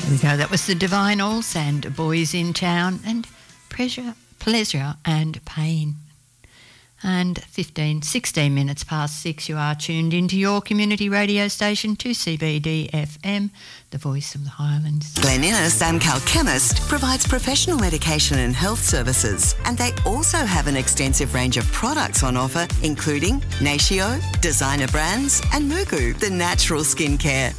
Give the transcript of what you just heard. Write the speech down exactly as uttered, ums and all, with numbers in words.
we go. That was the Divinals and Boys in Town and Pleasure, Pleasure and Pain. And fifteen, sixteen minutes past six, you are tuned into your community radio station, two C B D F M, the voice of the Highlands. Glen Innes Amcal Chemist provides professional medication and health services, and they also have an extensive range of products on offer, including Natio, designer brands, and Mugu, the natural skincare.